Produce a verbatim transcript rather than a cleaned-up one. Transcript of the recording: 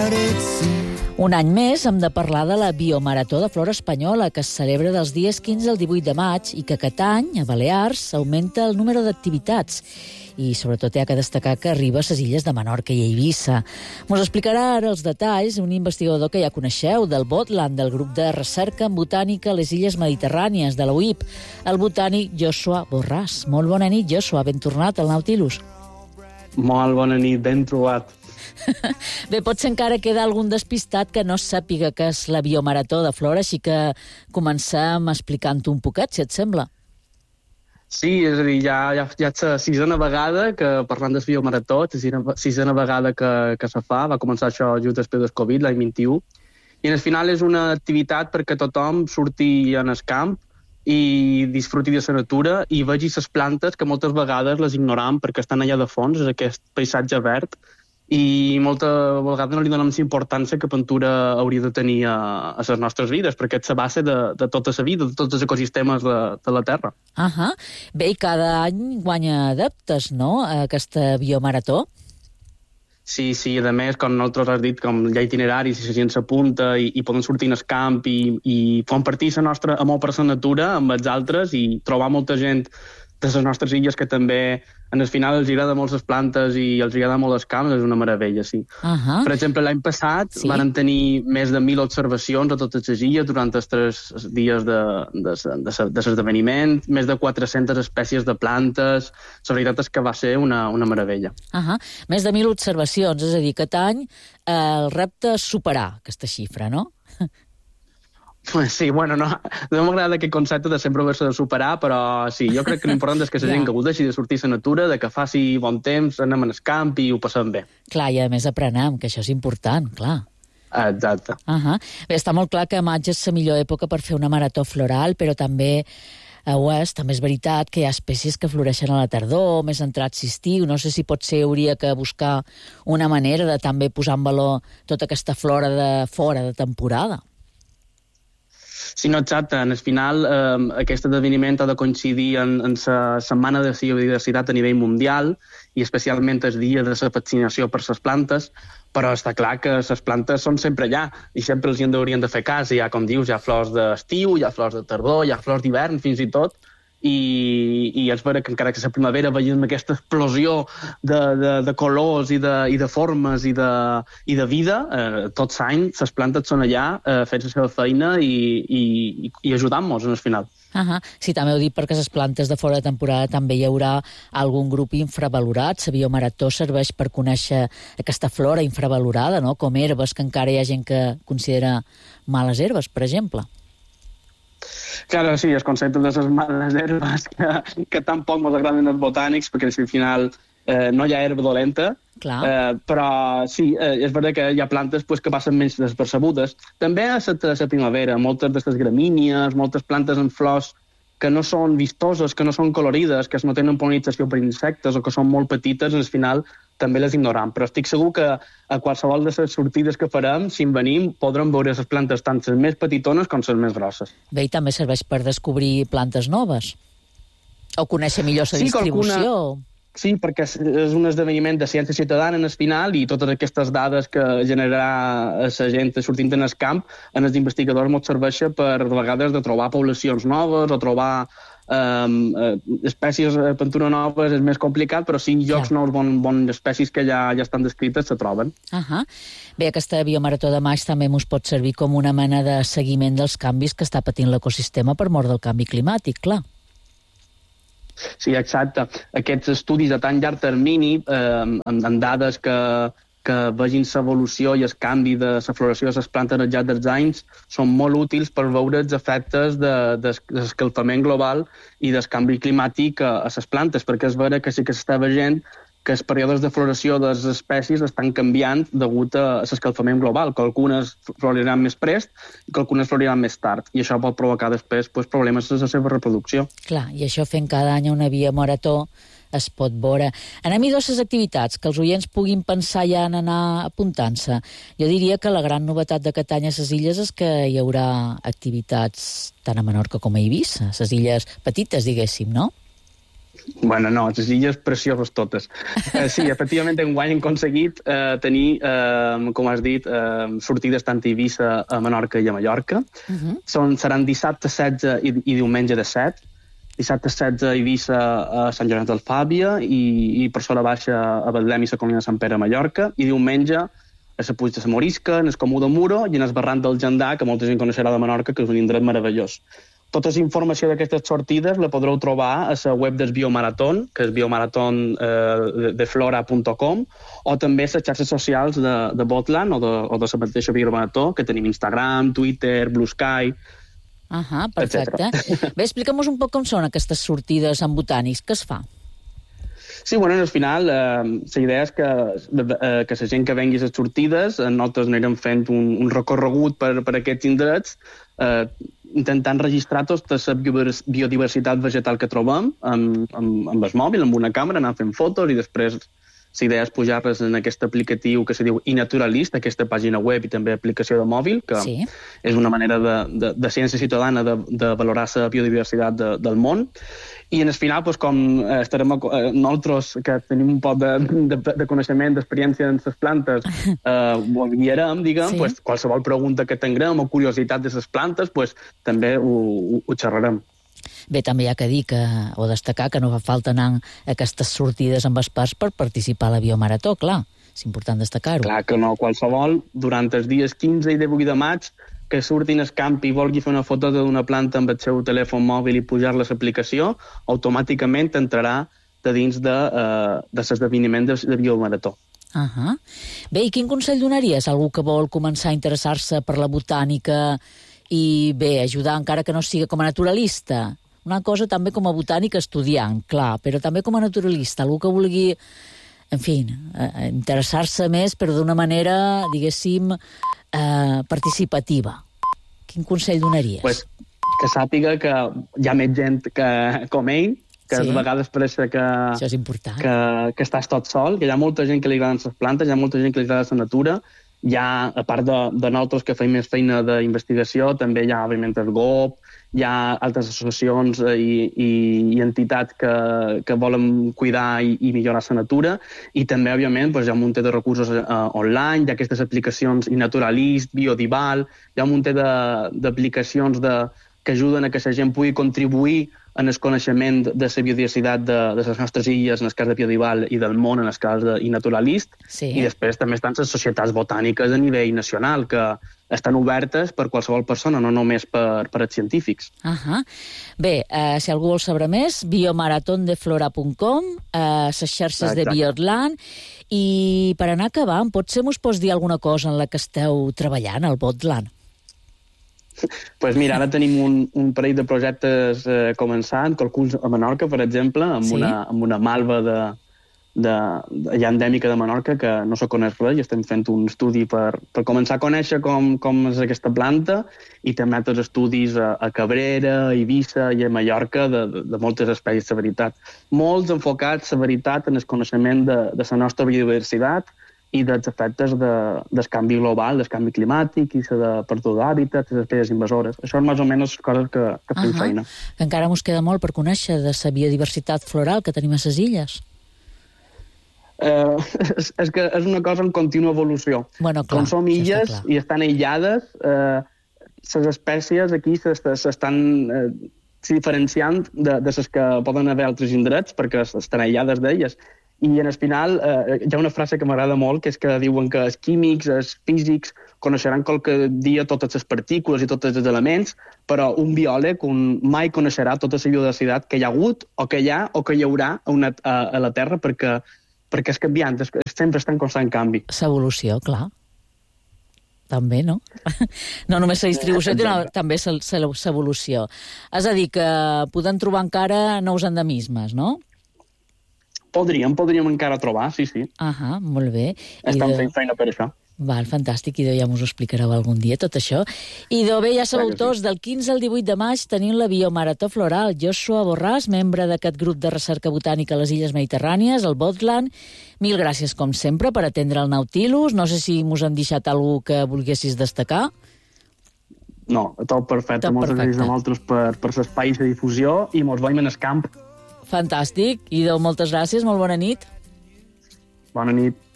Un any més hem de parlar de la Biomarató de Flora Espanyola, que es celebra dels dies quinze al divuit de maig i que aquest any, a Balears, augmenta el número d'activitats. I sobretot hi ha que destacar que arriba a les illes de Menorca i Eivissa. Mos explicarà ara els detalls un investigador que ja coneixeu, del Botland, del grup de recerca en botànica a les illes mediterrànies de la U I P, el botànic Joshua Borràs. Molt bona nit, Joshua, ben tornat al Nautilus. Molt bona nit, ben trobat. Bé, potser encara queda algun despistat que no sàpiga què és la Biomarató de Flora, així que comencem explicant-ho un poquet, si et sembla. Sí, és a dir, ja, ja, ja és la sisena vegada que parlant del Biomarató, la sisena, sisena vegada que, que se fa, va començar això just després del Covid, l'any vint-i-u, i al final és una activitat perquè tothom surti en el camp i disfruti de la natura i vegi les plantes que moltes vegades les ignoram perquè estan allà de fons, és aquest paisatge verd, i molta vegada no li donem la importància que pintura hauria de tenir a, a les nostres vides, perquè és la base de, de tota la vida, de tots els ecosistemes de, de la Terra. Uh -huh. Bé, i cada any guanya adeptes, no?, a aquesta Biomarató. Sí, sí, a més, com nosaltres has dit, com hi ha itineraris i la gent s'apunta i, i poden sortir al camp i, i compartir la nostra amor per la natura amb els altres i trobar molta gent de les nostres illes que també en el final els agrada molt les plantes i els agrada molt els camps, és una meravella, sí. Uh -huh. Per exemple, l'any passat sí? van tenir més de mil observacions a totes les illes durant els tres dies de, de, de, de l'esdeveniment, més de quatre-centes espècies de plantes. La veritat és que va ser una, una meravella. Uh -huh. Més de mil observacions, és a dir, aquest any eh, el repte és superar aquesta xifra, no? Sí, bueno, no, no m'agrada aquest concepte de sempre haver-se de superar, però sí, jo crec que l'important és que la gent gaudeixi de sortir a la natura, de que faci bon temps, anem al camp i ho passem bé. Clar, i a més aprenem, que això és important, clar. Exacte. Uh -huh. Bé, està molt clar que maig és la millor època per fer una marató floral, però també a oest, també és veritat que hi ha espècies que floreixen a la tardor, més entrats estiu. No sé si potser hauria que buscar una manera de també posar en valor tota aquesta flora de fora de temporada. Sí, no, exacte. En el final, eh, aquest esdeveniment ha de coincidir en, en la setmana de la biodiversitat a nivell mundial i especialment el dia de la vaccinació per les plantes, però està clar que les plantes són sempre allà i sempre els hi haurien de fer cas. Hi ha, com dius, hi ha flors d'estiu, hi ha flors de tardor, hi ha flors d'hivern, fins i tot, i, i és vera que encara que la primavera veiem aquesta explosió de, de, de colors i de, i de formes i de, i de vida, eh, tot l'any les plantes són allà eh, fent la seva feina i, i, i ajudant-nos en el final. Uh -huh. Sí, també ho dic perquè les plantes de fora de temporada també hi haurà algun grup infravalorat. La Biomarató serveix per conèixer aquesta flora infravalorada, no?, com herbes, que encara hi ha gent que considera males herbes, per exemple. Claro, sí, el concepte de les males herbes que, que tampoc ens agraden els botànics, perquè al final eh, no hi ha herba dolenta, eh, però sí, eh, és veritat que hi ha plantes pues, que passen menys despercebudes. També a la, a la primavera, moltes d'aquestes gramínies, moltes plantes amb flors que no són vistoses, que no són colorides, que no tenen pol·linització per insectes o que són molt petites, al final també les ignoram. Però estic segur que a qualsevol de les sortides que farem, si en venim, podrem veure les plantes tant les més petitones com les més grosses. Bé, i també serveix per descobrir plantes noves. O conèixer millor la sí, distribució. Qualcuna... Sí, perquè és un esdeveniment de ciència ciutadana en el final i totes aquestes dades que generarà la gent sortint en el camp, en els investigadors ens serveixen per, a vegades, de trobar poblacions noves o trobar um, espècies de pintura noves. És més complicat, però sí, llocs nous, bon, bon espècies que ja, ja estan descrites, se troben. Uh -huh. Bé, aquesta Biomarató de maig també ens pot servir com una mena de seguiment dels canvis que està patint l'ecosistema per mort del canvi climàtic, clar. Sí, exacte. Aquests estudis a tan llarg termini, eh, amb, amb dades que, que vegin l'evolució i el canvi de la floració de les plantes al llarg dels anys, són molt útils per veure els efectes de, de, de l'escalfament global i del canvi climàtic a, a les plantes, perquè és vera que sí que s'està veient que els períodes de floració de les espècies estan canviant degut a l'escalfament global, que algunes floriran més prest i que algunes floriran més tard, i això pot provocar després pues, problemes en la seva reproducció. Clar, i això fent cada any una Biomarató es pot veure. Anem-hi a les activitats, que els oients puguin pensar ja en anar apuntant-se. Jo diria que la gran novetat d'aquest any a les illes és que hi haurà activitats tant a Menorca com a Eivissa, les illes petites, diguéssim, no? Bueno, no, les illes precioses totes. Eh, sí, efectivament, enguany hem aconseguit eh, tenir, eh, com has dit, eh, sortides tant a Eivissa, a Menorca i a Mallorca. Uh -huh. Són, seran dissabte setze i, i diumenge de set. Dissabte setze a Eivissa, a Sant Llorenç d'Alfàbia, i, i per Sola Baixa a Betlem i la Colina de Sant Pere a Mallorca, i diumenge a la Puig de la Morisca, en el Comú de Muro i en el Barranc del Gendà, que molta gent coneixerà de Menorca, que és un indret meravellós. Tota la informació d'aquestes sortides la podreu trobar a la web del Biomaratón, que és biomaratón de flora punt com, o també a les xarxes socials de, de Botland o de, o de la mateixa Biomarató, que tenim Instagram, Twitter, Blue Sky... Ahà, perfecte. Bé, explica'm un poc com són aquestes sortides amb botànics. Què es fa? Sí, bueno, al final, eh, la idea és que, eh, que la gent que vengui a les sortides, eh, nosaltres anirem fent un, un recorregut per, per aquests indrets, eh, intentant registrar tota la biodiversitat vegetal que trobem amb, amb, amb el mòbil, amb una càmera, anar fent fotos i després la idea és pujar-les en aquest aplicatiu que se diu iNaturalist, aquesta pàgina web i també aplicació de mòbil, que sí. És una manera de, de, de ciència ciutadana de, de valorar la biodiversitat de, del món. I en el final, doncs, com estarem eh, nosaltres, que tenim un poc de, de, de coneixement, d'experiència en les plantes, eh, ho guiarem, diguem, sí. Pues, qualsevol pregunta que tinguem o curiositat de les plantes, pues, també ho, ho, ho xerrarem. Bé, també hi ha que dir que, o destacar que no fa falta anar a aquestes sortides amb espars per participar a la Biomarató, clar. És important destacar-ho. Clar que no, qualsevol, durant els dies quinze i divuit de maig, que surtin al camp i vulgui fer una foto d'una planta amb el seu telèfon mòbil i pujar-la a l'aplicació, automàticament entrarà de dins de, uh, de l'esdeveniment de, de Biomarató. Uh -huh. Bé, i quin consell donaries a algú que vol començar a interessar-se per la botànica i, bé, ajudar encara que no sigui com a naturalista? Una cosa també com a botànic estudiant, clar, però també com a naturalista, algú que vulgui, en fi, eh, interessar-se més, però d'una manera, diguéssim, eh, participativa. Quin consell donaries? Pues, que sàpiga que hi ha més gent que, com ell, que sí. A vegades pareix que, Això és important. que, que estàs tot sol, que hi ha molta gent que li agraden les plantes, hi ha molta gent que li agrada la natura, hi ha, a part de, de nosaltres que feim més feina d'investigació, també hi ha, òbviament, el G O P, hi ha altres associacions i, i, i entitats que, que volen cuidar i, i millorar la natura, i també, òbviament, doncs, hi ha un munt de recursos eh, online, hi ha aquestes aplicacions iNaturalist, Biodival, hi ha un munt d'aplicacions de, que ajuden a que la gent pugui contribuir en el coneixement de la biodiversitat de, de les nostres illes, en el cas de Biodival, i del món, en el cas d'Inaturalist. Sí. I després també estan les societats botàniques a nivell nacional, que estan obertes per qualsevol persona, no només per, per als científics. Uh -huh. Bé, eh, si algú vol saber més, biomaratón de flora punt com, eh, les xarxes Exacte. de Biotland, i per anar acabant, potser mos pots dir alguna cosa en la que esteu treballant, al Botland? Pues mira, ara tenim un, un parell de projectes eh, començant, qualcuns a Menorca, per exemple, amb, sí? una, amb una malva de, de, de, ja endèmica de Menorca, que no se coneix res, i estem fent un estudi per, per començar a conèixer com, com és aquesta planta, i també altres estudis a, a Cabrera, a Eivissa i a Mallorca de, de, de moltes espècies de veritat. Molts enfocats, la veritat, en el coneixement de, de la nostra biodiversitat i dels efectes de, del canvi global, del canvi climàtic i de pèrdua d'hàbitat, les espècies invasores. Això és més o menys les coses que, que fem uh -huh. feina. Que encara mos queda molt per conèixer de la biodiversitat floral que tenim a les illes. Eh, és, és que és una cosa en contínua evolució. Bueno, clar, com som illes i estan aïllades, eh, les espècies aquí s'estan eh, diferenciant de, de les que poden haver altres indrets perquè estan aïllades d'elles. I en el final eh, hi ha una frase que m'agrada molt, que és que diuen que els químics, els físics, coneixeran qualque dia totes les partícules i tots els elements, però un biòleg un, mai coneixerà tota la biodiversitat que hi ha hagut, o que hi ha, o que hi haurà a, una, a, a la Terra, perquè, perquè és canviant, és, sempre està en constant canvi. L'evolució, clar. També, no? No només la distribució, sinó també l'evolució. És a dir, que podem trobar encara nous endemismes, no? Podríem, podríem encara trobar, sí, sí. Ahà, molt bé. Estan fent feina per això. Val, fantàstic, Idò, ja m'ho explicareu algun dia, tot això. Idò, bé, ja sabeu tots, del quinze al divuit de maig tenim la Biomarató Floral. Joshua Borràs, membre d'aquest grup de recerca botànica a les Illes Mediterrànies, al Botland. Mil gràcies, com sempre, per atendre el Nautilus. No sé si mos han deixat algú que volguessis destacar. No, tot perfecte. Moltes gràcies a vosaltres per, per l'espai de difusió i mos veiem en el camp. Fantàstic. Idò, moltes gràcies, molt bona nit. Bona nit.